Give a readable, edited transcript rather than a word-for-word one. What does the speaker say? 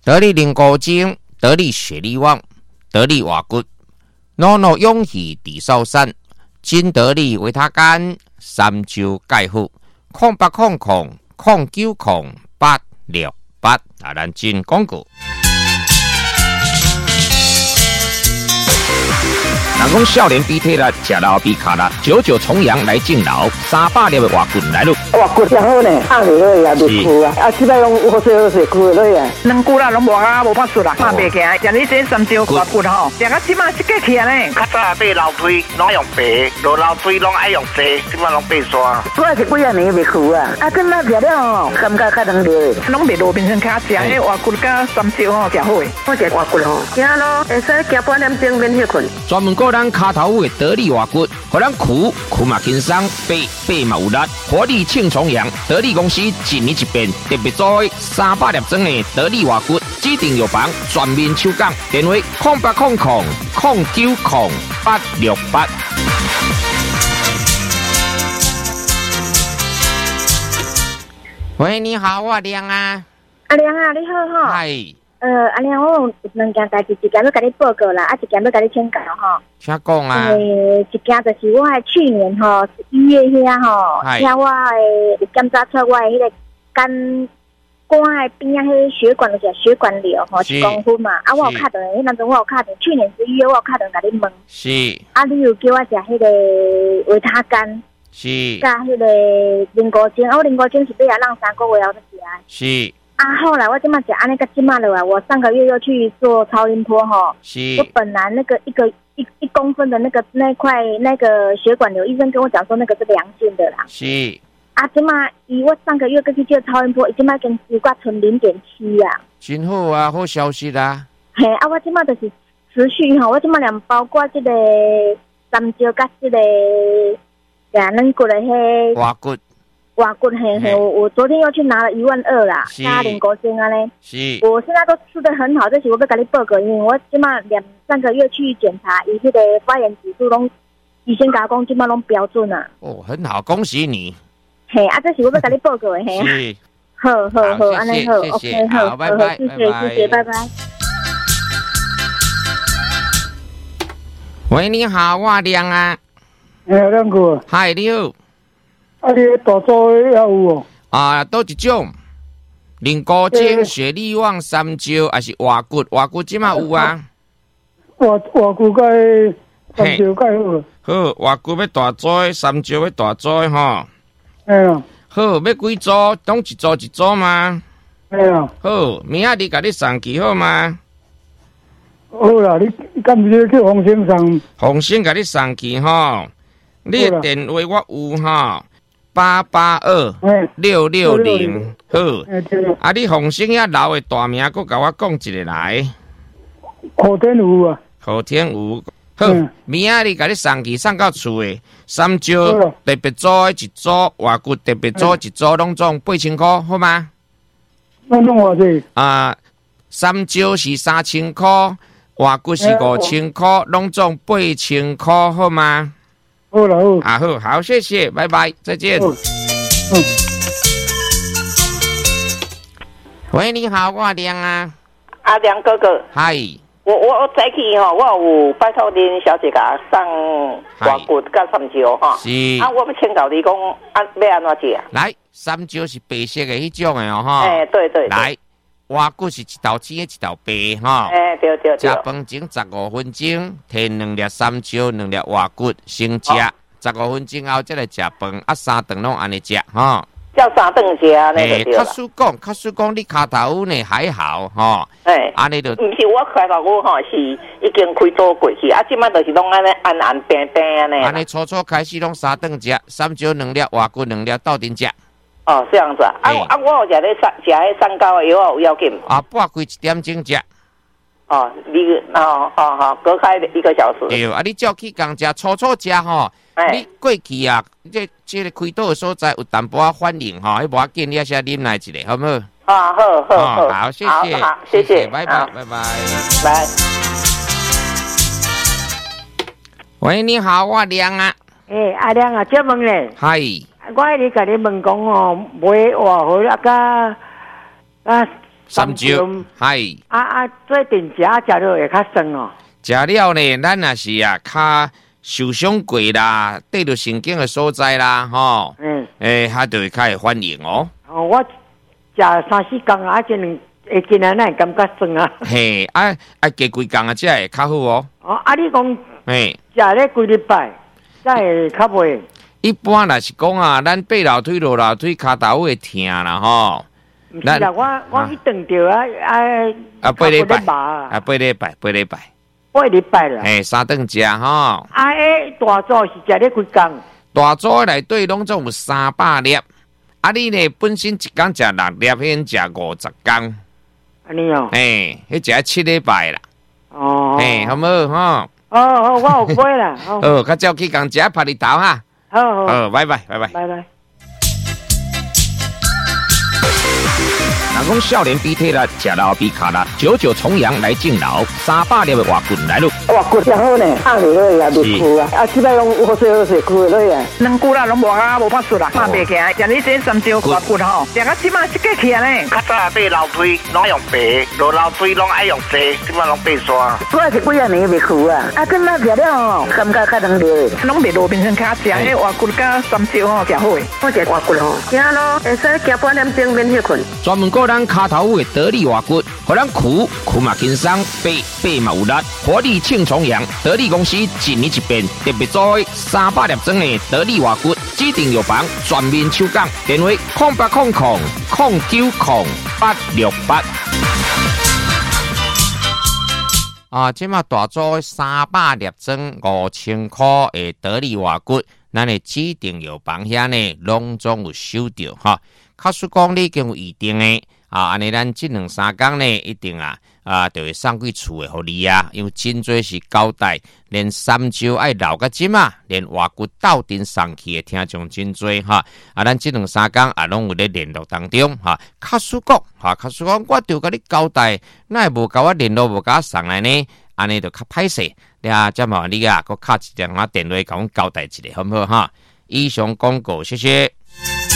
得力灵骨精、得力血力旺、得力瓦骨，诺诺勇气地少山，金得力维他干，三周钙护，0800090868啊，咱进广告。人讲少年比体力，吃老比卡力，久久重阳来敬老，300粒的瓦棍来咯。 瓦棍真好呢，放落去也袂枯啊，啊，即摆拢好势枯落去啊。 两久啦，拢无啊，无法术啦，拍袂起来。像你这三招瓦棍吼，食到即马一个起来呢。 较早买楼梯拢用白，落楼梯拢爱用细，即摆拢白刷。 我是几啊年袂枯啊，啊，今仔食了吼，感觉较能着。 拢袂路边上卡食，迄瓦棍甲三招吼，食好诶。 我食瓦棍吼，行咯，会使行半点钟免休困。 专门顾咱骹头的得力瓦骨，互咱苦嘛轻松，背嘛有力，活力庆重阳。得力公司一年一变，特别做300粒装的得力瓦骨，指定药房全面抽奖，电话0800090868。喂，你好，我亮啊。 阿亮啊，你好哈。 嗨。 阿亮，我有两件代志，一件要甲你报告啦，啊，一件要甲你请教吼。 请讲啊。 一件就是我去年吼11月遐吼，听我的检查出我的迄个肝的边仔迄血管就是血管瘤吼，1公分嘛。啊，我有敲电话，迄当中我有敲电话，去年11月我有敲电话甲你问。 是。 啊，你有叫我食迄个维他干。 是。 甲迄个灵骨精，我灵骨精是要让3个月后才食。 是。 啊，后来我这么讲，安尼个这么了啊！我上个月又去做超音波哈， 是。 我本来那个一公分的那个那块那个血管瘤，医生跟我讲说那个是良性的啦。 是。 啊，这么我上个月去做超音波，已经嘛跟只挂成0.7啊。 真好啊，好消息啦。 嘿，啊，我这么就是持续哈，我这么两包括这个三焦甲这个两嫩骨的迄瓦骨嘿，我昨天又去拿了12000啦，加灵骨精啊嘞。 是。 我现在都吃得很好，这是我要跟你报告，因为我起码2-3个月去检查，伊迄个发炎指数拢，医生甲我讲起码拢标准啊。 哦，很好，恭喜你。 嘿，啊，这是我要跟你报告的嘿。 是。 好，安尼好 ，OK， 好， 拜拜， 谢谢，拜拜。 喂，你好，我亮啊。 亮哥。 嗨，你好。 啊，你大组也有哦？ 啊，都一种，灵骨精、血力旺、三焦，还是瓦骨？瓦骨即嘛有啊？ 瓦骨甲三焦甲好。 好，瓦骨要大组，三焦要大组吼。 啊。 好，要几组？当一组一组吗？ 啊。 好，明仔日甲你送去好吗？ 好啦，你敢不是去红星送？ 红星甲你送去吼，你的电话我有吼。882-660，好。啊，你红星遐老的大名，佮甲我讲一个来。 后天有啊。 后天有。好，明仔日甲你送去，送到厝的。三焦特别组的一组，瓦骨特别组一组，拢总8000块，好吗？ 拢偌济？ 啊，三焦是3000块，瓦骨是5000块，拢总8000块，好吗？ 好了好啊，好，谢谢，拜拜，再见。喂，你好，我亮啊。 阿亮哥哥。 嗨。 我早起吼，我有拜托恁小姐甲送瓦骨甲三焦哈。 是。 啊，我要请教你讲，要安怎食？ 来，三焦是白色的迄种的哦，哈。 对。 来。瓦骨是一道青一道白哈， 对。 食饭前15分钟，摕2粒三焦，2粒瓦骨先食，15分钟后再来食饭，啊3顿拢安尼食哈。 叫3顿食呢？ 较输讲，你骹头呢还好哈。安尼就。 毋是我骹头骨吼，是已经开刀过去，啊，即摆就是拢安尼安平安尼。 安尼初开始拢3顿食，三焦2粒，瓦骨2粒，斗阵食。 哦，这样子啊！我有食咧食迄三高的药有要紧啊，半规1点钟食。 哦，隔开1个小时。 对，啊，你照去共食，初食吼，你过去啊，这个开刀的所在有淡薄仔反应吼，迄无要紧，你也先啉来一个，好唔好？ 啊， 好，谢谢，拜拜。 拜。 喂，你好，我亮啊。 阿亮啊，接问咧。 嗨。 我迄日甲你问讲哦，买外号啊，甲三招，系做定食食了会较酸哦。 食了呢，咱也是啊，较受伤过啦，对着神经的所在啦，吼，它就会较会反应哦。 我食3-4天啊，这两会今仔咱感觉酸啊。 嘿，加几工啊，才会较好哦。 你讲， 嘿， 食咧几礼拜，才会较袂。 一般若是讲啊，咱爬楼梯落楼梯，骹头会疼啦，吼。 毋是啦，我去顿着 8礼拜，8礼拜 ，8礼拜啦。 嘿，3顿食吼。 大组是食咧几工？ 大组内底拢总有300粒，你呢本身一工食6粒，迄食50工。 安尼哦。 迄食7礼拜啦。 哦。 好唔好吼？ 好，我有买啦。 较早去共食拍日头哈。好，拜拜。人讲少年比体力，食老比卡力，久久重阳来敬老，300粒的活棍来咯。 活棍真好呢，放落去也袂枯啊，即摆拢好势枯落去啊。 两句啦，拢无法说啦，拍袂起来。像你这3招活棍吼，食到即马一个起来呢。 较早爬楼梯拢用爬，落楼梯拢爱用坐，即摆拢爬山。 我是几啊年袂枯啊，今仔食了吼，感觉较能着。 拢袂路面上卡食，迄活棍甲3招吼，食好诶。 我食活棍吼，行咯，会使行半点钟免休困。 专门个咱骹头位得力活骨，互咱躯嘛轻松，背嘛有力，活力庆重阳。得力公司一年一变，特别做300粒装的得力活骨，指定药房全面抽奖，电话0800090868。即马大组300粒装5000块的得力活骨，咱的指定药房遐呢，拢总有收到哈。假使讲你已经有预定的安尼咱这2-3天呢，一定就会送去厝的，互你啊，因为真多是交代，连3招爱留个针啊，连活骨斗阵送去的听众真多哈。咱这2-3天拢有咧联络当中哈。假使讲我就甲你交代，那会无甲我联络，无甲我送来呢？安尼就较歹势。这麻烦你啊，搁敲一电话电话甲阮交代一下，好唔好哈？以上广告，谢谢。